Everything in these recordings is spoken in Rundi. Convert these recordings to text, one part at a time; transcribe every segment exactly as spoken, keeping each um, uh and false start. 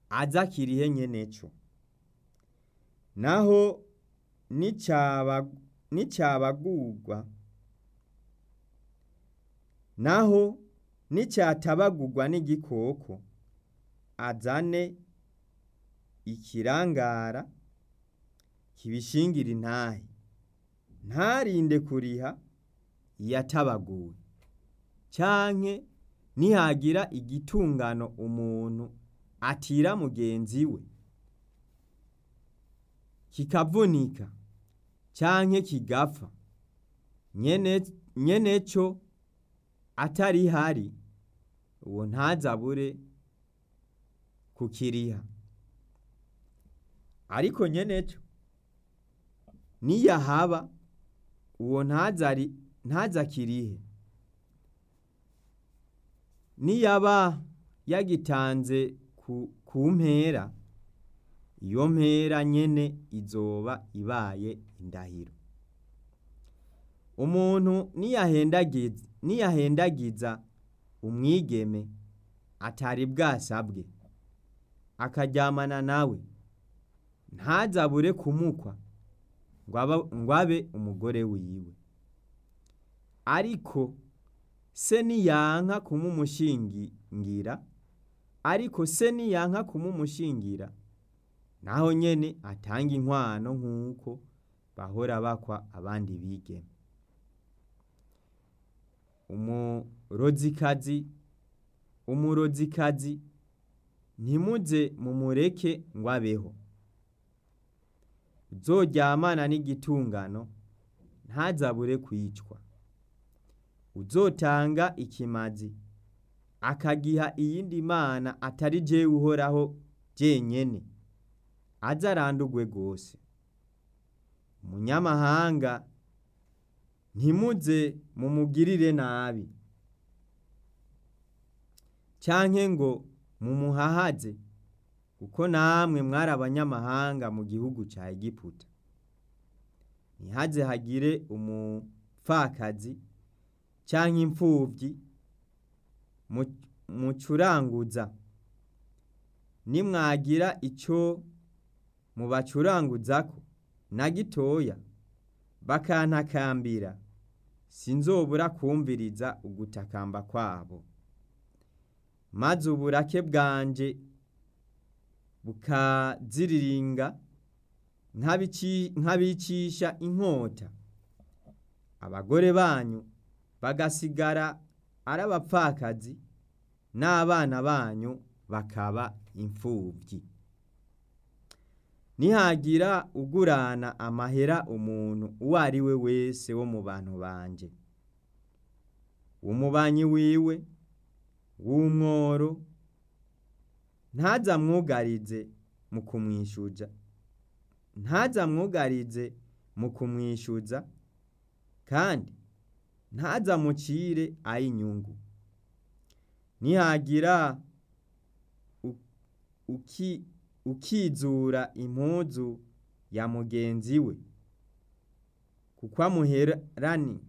aza kirihe nyeneco. Naho nicaba nicabagurwa naho nicatabagurwa n'igikoko, azane ikirangara kibishingira intahe, ntarinde kuriha iyatabaguwe. Canke nihagira igitungano umuntu atira mugenzi we kikavunika canke kigapfa, nyene nyeneco atari hari, uwo ntazabure kukiriha. Ariko nyeneco niyahaba, uwo ntazari ntazakirihe. Niyaba yagitanze ku, ku mpera, iyo mpera nyene izoba ibaye indahiro. Umuntu niyahendagiza niyahendagiza umwigeme atari bwasabwe, akaryamana nawe, ntazabure kumukwa ngo abe umugore wiwe. Ariko se niyanka kumumushingira ariko se niyanka kumumushingira, naho nyene atanga inkwano nk'uko bahora bakwa abandi bigeme. Umurozikazi umurozikazi ntimuze mumureke ngo abeho. Uzoryamana n'igitungano ntazabure kwicwa. Uzotanga ikimazi akagiha iyindi mana atari jewe Uhoraho jenyene, azarandurwe gose. Umunyamahanga ntimuze mumugirire nabi, canke ngo mumuhahaze, kuko namwe mwari abanyamahanga mu gihugu ca Egiputa. Ntihaze hagire umupfakazi canke impfuvyi mucuranguza. Nimwagira ico mubacuranguzako na gitoya, bakantakambira, sinzobura kumviriza ugutakamba kwabo. Maze uburake bwanje bukaziriringa nkabicisha inkota, abagore banyu bagasigara ari abapfakazi, n'abana banyu bakaba impfuvyi. Nihagira ugurana amahera umuntu uwo ari we wese wo mu bantu banje, umubanyi wiwe w'umworo, ntazamwugarize mu kumwishuza ntazamwugarize mu kumwishuza kandi ntazamucire ay'inyungu. Nihagira uki ukizura impuzu ya mugenzi we kuko amuherani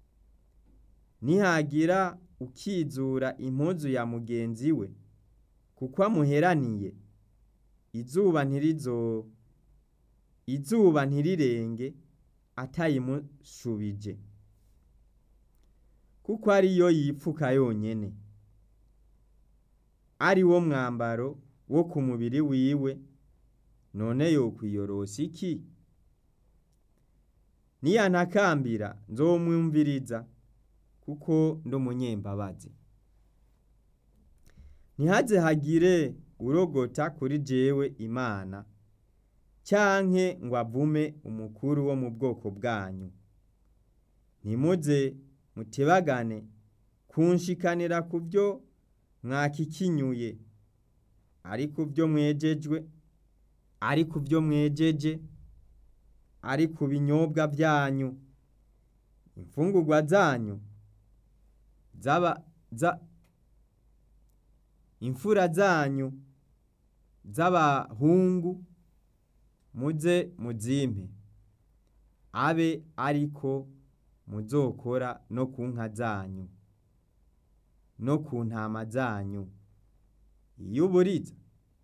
nihagira ukizura impuzu ya mugenzi we kuko amuheraniye, izuba ntirizo izuba ntirirenge atayimushubije, kuko ariyo yipfuka yonyene, ari wo mwambaro wo ku mubiri wiwe, none yokwiyorosa iki? Niyantakambira nzomwumviriza, kuko ndi umunyembabazi. Ntihaze hagire urogota kuri jewe Imana, canke ngo avume umukuru wo mu bwoko bwanyu. Ntimuze mutebagane kunshikanira ku byo mwakikinyuye, ari ku byo mwejejwe, ari ku byo mwejeje, ari ku binyobwa byanyu, imfungurwa zanyu zaba za imfura zanyu z'abahungu muze muzimpe, abe ariko muzokora no ku nka zanyu no ku ntama zanyu. Iyo uburiza